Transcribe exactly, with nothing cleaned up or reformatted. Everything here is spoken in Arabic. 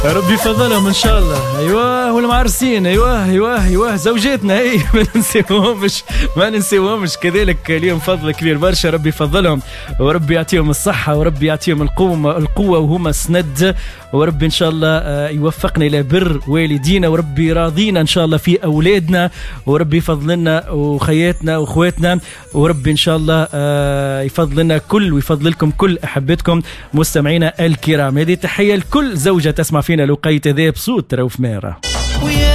ربي يفضلهم ان شاء الله. ايوه والمعرسين، ايوه ايوه ايوه زوجاتنا اي ما ننسيوهمش ما ننسيوهمش كذلك اليوم فضل كبير برشا. ربي يفضلهم وربي يعطيهم الصحه وربي يعطيهم القوه القوه وهما سند، وربي ان شاء الله يوفقنا الى بر والدينا، وربي راضينا ان شاء الله في اولادنا، وربي يفضل لنا وخياتنا واخواتنا، وربي ان شاء الله يفضل لنا كل ويفضل لكم كل احبتكم مستمعينا الكرام. هذه تحيه لكل زوجه تسمع فينا لقيت ذا بصوت رؤوف ميرة.